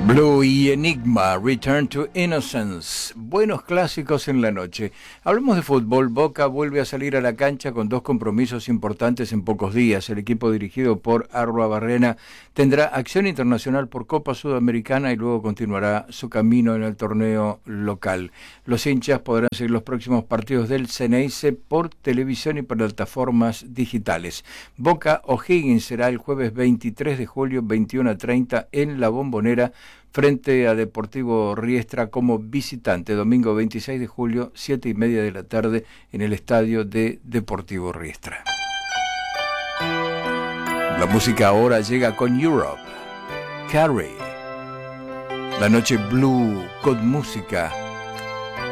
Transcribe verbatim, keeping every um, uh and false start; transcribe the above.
Blue y Enigma, Return to Innocence, buenos clásicos en la noche. Hablemos de fútbol. Boca vuelve a salir a la cancha con dos compromisos importantes en pocos días. El equipo dirigido por Arruabarrena tendrá acción internacional por Copa Sudamericana y luego continuará su camino en el torneo local. Los hinchas podrán seguir los próximos partidos del Ceneice por televisión y por plataformas digitales. Boca O'Higgins será el jueves veintitrés de julio, veintiuno a treinta en La Bombonera, frente a Deportivo Riestra como visitante. Domingo veintiséis de julio, siete y media de la tarde, en el estadio de Deportivo Riestra. La música ahora llega con Europe. Carrie. La noche blue con música